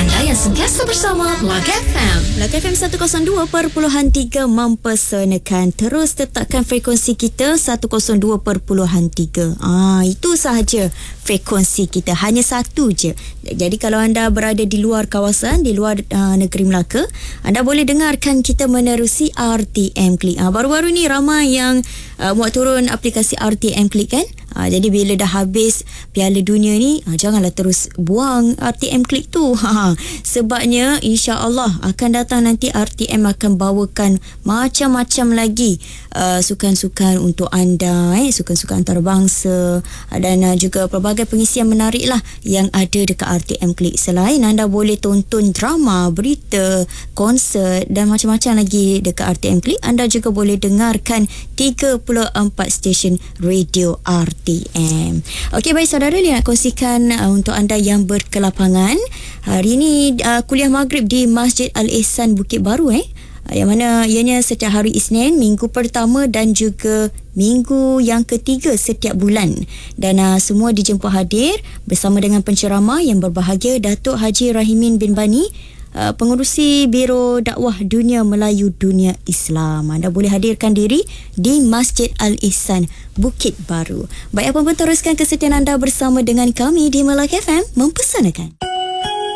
Anda yang sentiasa bersama Black FM. Black FM 102.3 mempersanakan. Terus tetapkan frekuensi kita 102.3. Itu sahaja frekuensi kita. Hanya satu je. Jadi kalau anda berada di luar kawasan, di luar negeri Melaka, anda boleh dengarkan kita menerusi RTM Klik. Baru-baru ni ramai yang muat turun aplikasi RTM Klik kan. Jadi bila dah habis Piala Dunia ni, janganlah terus buang RTM Klik tu. Sebabnya insya-Allah akan datang nanti RTM akan bawakan macam-macam lagi sukan-sukan untuk anda, sukan-sukan antarabangsa dan juga pelbagai pengisian menarik lah yang ada dekat RTM Klik. Selain anda boleh tonton drama, berita, konsert dan macam-macam lagi dekat RTM Klik, anda juga boleh dengarkan 34 stesen radio RTM. Okey, baik saudara, nak kongsikan untuk anda yang berkelapangan. Hari ini kuliah maghrib di Masjid Al-Ihsan Bukit Baru yang mana ianya setiap hari Isnin, minggu pertama dan juga minggu yang ketiga setiap bulan. Dan semua dijemput hadir bersama dengan penceramah yang berbahagia, Datuk Haji Rahimin bin Bani, pengerusi Biro Dakwah Dunia Melayu Dunia Islam. Anda boleh hadirkan diri di Masjid Al-Ihsan Bukit Baru. Baik, apa pun teruskan kesetiaan anda bersama dengan kami di Melaka FM Mempersanakan.